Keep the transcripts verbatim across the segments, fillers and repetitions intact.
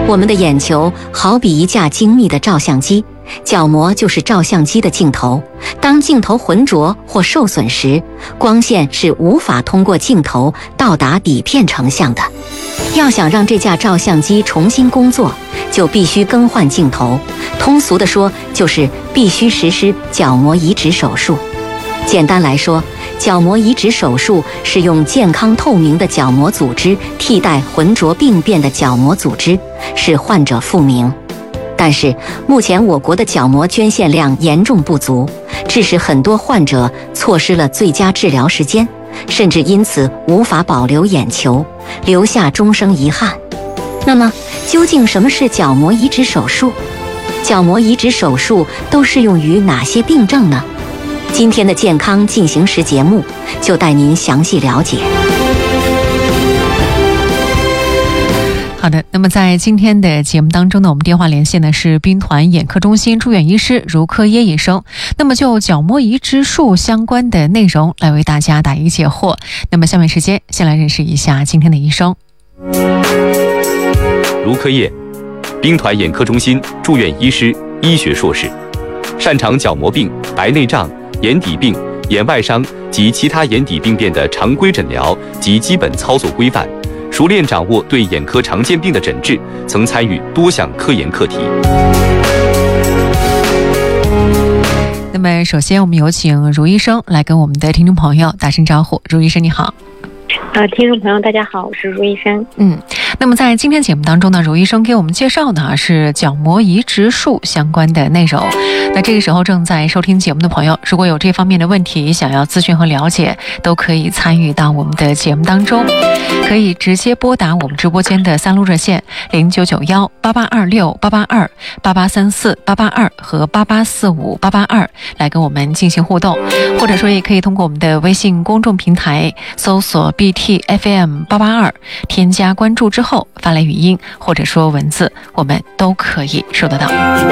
我们的眼球好比一架精密的照相机，角膜就是照相机的镜头。当镜头浑浊或受损时，光线是无法通过镜头到达底片成像的。要想让这架照相机重新工作，就必须更换镜头。通俗的说，就是必须实施角膜移植手术。简单来说，角膜移植手术是用健康透明的角膜组织替代浑浊病变的角膜组织，使患者复明。但是目前我国的角膜捐献量严重不足，致使很多患者错失了最佳治疗时间，甚至因此无法保留眼球，留下终生遗憾。那么究竟什么是角膜移植手术？角膜移植手术都适用于哪些病症呢？今天的健康进行时节目就带您详细了解。 好的，那么在今天的节目当中呢，我们电话连线的是兵团眼科中心住院医师茹科耶医生。那么就角膜移植术相关的内容来为大家答疑解惑。那么下面时间先来认识一下今天的医生。 茹科耶，兵团眼科中心住院医师，医学硕士，擅长角膜病、白内障、眼底病、眼外伤及其他眼底病变的常规诊疗及基本操作规范，熟练掌握对眼科常见病的诊治，曾参与多项科研课题。 那么首先我们有请茹医生来跟我们的听众朋友打声招呼。茹医生你好。 呃，听众朋友大家好，我是茹医生。 嗯，那么在今天节目当中呢，茹医生给我们介绍的是角膜移植术相关的内容。那这个时候正在收听节目的朋友，如果有这方面的问题想要咨询和了解，都可以参与到我们的节目当中，可以直接拨打我们直播间的三路热线零九九幺八八二六八八二、八八三四八八二和八八四五八八二来跟我们进行互动，或者说也可以通过我们的微信公众平台搜索 B T F M 八八二，添加关注之后发来语音或者说文字，我们都可以收得到。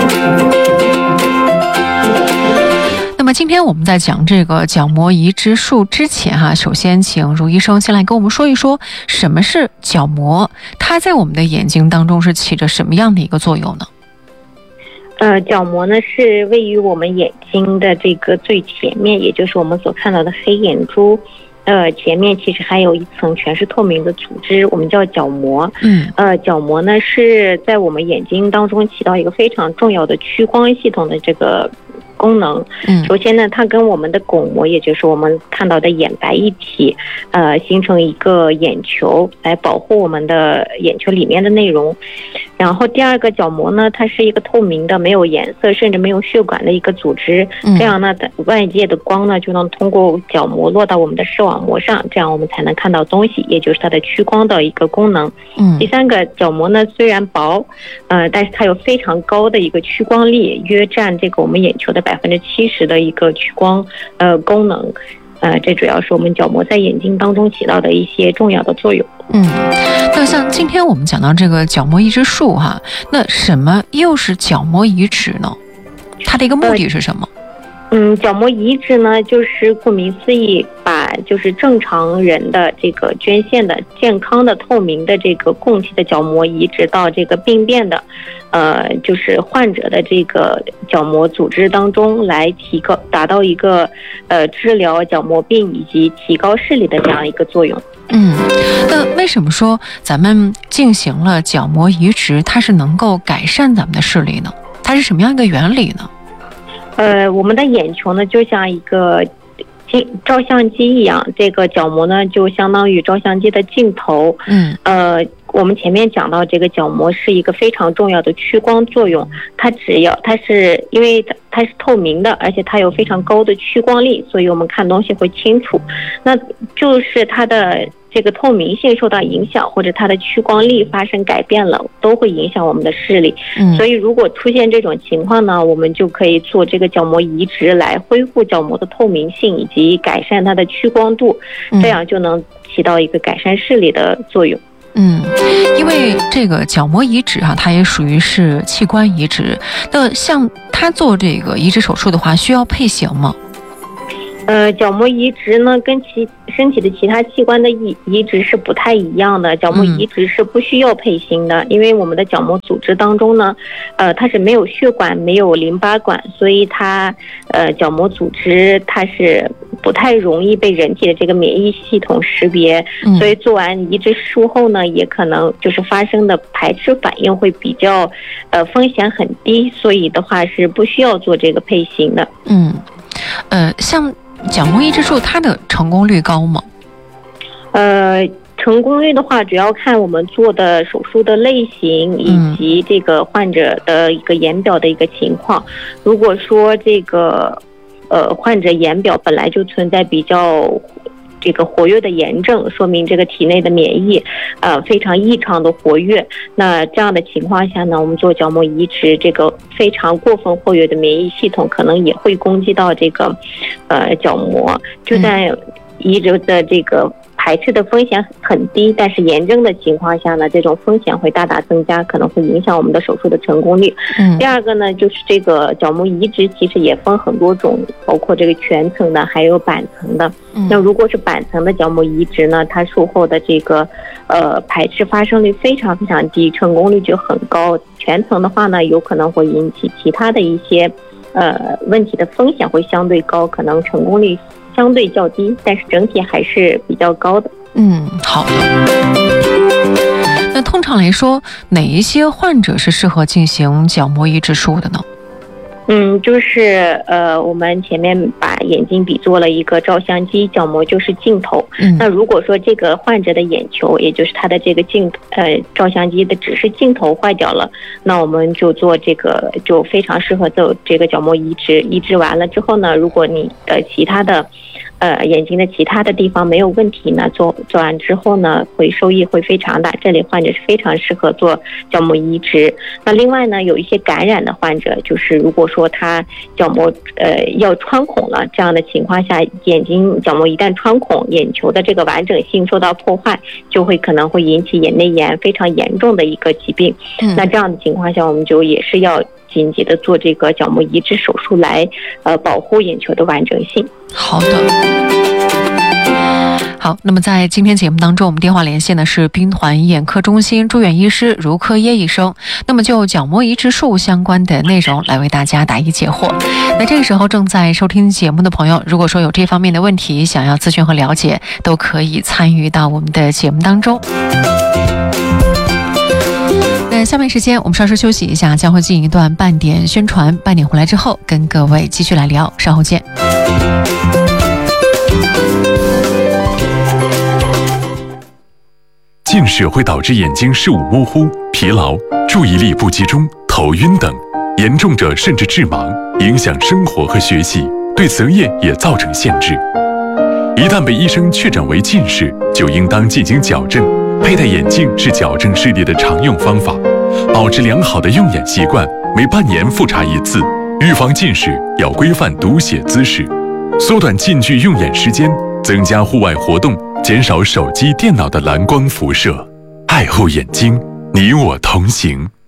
那么今天我们在讲这个角膜移植术之前哈、啊，首先请茹医生先来跟我们说一说什么是角膜，它在我们的眼睛当中是起着什么样的一个作用呢？ 呃，角膜呢是位于我们眼睛的这个最前面，也就是我们所看到的黑眼珠。呃，前面其实还有一层全是透明的组织，我们叫角膜。嗯，呃，角膜呢是在我们眼睛当中起到一个非常重要的屈光系统的这个功能。嗯，首先呢，它跟我们的巩膜，也就是我们看到的眼白一体，呃，形成一个眼球，来保护我们的眼球里面的内容。然后第二个角膜呢，它是一个透明的、没有颜色甚至没有血管的一个组织，这样呢，外界的光呢就能通过角膜落到我们的视网膜上，这样我们才能看到东西，也就是它的屈光的一个功能。嗯，第三个角膜呢虽然薄，呃，但是它有非常高的一个屈光力，约占这个我们眼球的百分之七十的一个屈光呃功能。呃，这主要是我们角膜在眼睛当中起到的一些重要的作用。 嗯，那像今天我们讲到这个角膜移植术哈，那什么又是角膜移植呢？它的一个目的是什么？ 呃、嗯，角膜移植呢，就是顾名思义，把就是正常人的这个捐献的健康的透明的这个供体的角膜移植到这个病变的。呃，就是患者的这个角膜组织当中，来提高达到一个呃治疗角膜病以及提高视力的这样一个作用。 嗯，那为什么说咱们进行了角膜移植，它是能够改善咱们的视力呢？它是什么样一个原理呢？ 呃，我们的眼球呢，就像一个照相机一样，这个角膜呢，就相当于照相机的镜头。嗯，呃。我们前面讲到这个角膜是一个非常重要的屈光作用，它只要它是因为它是透明的，而且它有非常高的屈光力，所以我们看东西会清楚。那就是它的这个透明性受到影响，或者它的屈光力发生改变了，都会影响我们的视力。嗯，所以如果出现这种情况呢，我们就可以做这个角膜移植来恢复角膜的透明性以及改善它的屈光度，这样就能起到一个改善视力的作用。 嗯，因为这个角膜移植啊，它也属于是器官移植。那像他做这个移植手术的话，需要配型吗？ 呃，角膜移植呢，跟其身体的其他器官的移移植是不太一样的。角膜移植是不需要配型的，嗯、因为我们的角膜组织当中呢，呃，它是没有血管、没有淋巴管，所以它呃角膜组织它是不太容易被人体的这个免疫系统识别，嗯、所以做完移植术后呢，也可能就是发生的排斥反应会比较呃风险很低，所以的话是不需要做这个配型的。 嗯，呃，像角膜移植术它的成功率高吗？ 呃，成功率的话，主要看我们做的手术的类型以及这个患者的一个眼表的一个情况。嗯、如果说这个呃患者眼表本来就存在比较这个活跃的炎症，说明这个体内的免疫呃非常异常的活跃。那这样的情况下呢，我们做角膜移植，这个非常过分活跃的免疫系统可能也会攻击到这个呃角膜，就在移植的这个排斥的风险很低，但是炎症的情况下呢，这种风险会大大增加，可能会影响我们的手术的成功率。嗯、第二个呢，就是这个角膜移植其实也分很多种，包括这个全层的，还有板层的。嗯、那如果是板层的角膜移植呢，它术后的这个呃排斥发生率非常非常低，成功率就很高。全层的话呢，有可能会引起其他的一些呃问题的风险会相对高，可能成功率相对较低，但是整体还是比较高的。 嗯，好的。那通常来说，哪一些患者是适合进行角膜移植术的呢？ 嗯，就是呃，我们前面把眼睛比作了一个照相机，角膜就是镜头。嗯，那如果说这个患者的眼球，也就是他的这个镜呃照相机的只是镜头坏掉了，那我们就做这个就非常适合做这个角膜移植。移植完了之后呢，如果你的其他的呃眼睛的其他的地方没有问题呢，做做完之后呢，会收益会非常大。这类患者是非常适合做角膜移植。那另外呢，有一些感染的患者，就是如果说他角膜呃要穿孔了，这样的情况下，眼睛角膜一旦穿孔，眼球的这个完整性受到破坏，就会可能会引起眼内炎非常严重的一个疾病。嗯、那这样的情况下，我们就也是要紧急的做这个角膜移植手术来呃保护眼球的完整性。 好的。好，那么在今天节目当中，我们电话连线的是兵团眼科中心住院医师茹科耶医生。那么就角膜移植术相关的内容来为大家答疑解惑。那这个时候正在收听节目的朋友，如果说有这方面的问题想要咨询和了解，都可以参与到我们的节目当中。那下面时间我们稍事休息一下，将会进一段半点宣传，半点回来之后跟各位继续来聊，稍后见。 近视会导致眼睛视物模糊、疲劳、注意力不集中、头晕等，严重者甚至致盲，影响生活和学习，对择业也造成限制。一旦被医生确诊为近视，就应当进行矫正。佩戴眼镜是矫正视力的常用方法，保持良好的用眼习惯，每半年复查一次。预防近视要规范读写姿势，缩短近距用眼时间，增加户外活动，减少手机、电脑的蓝光辐射。爱护眼睛，你我同行。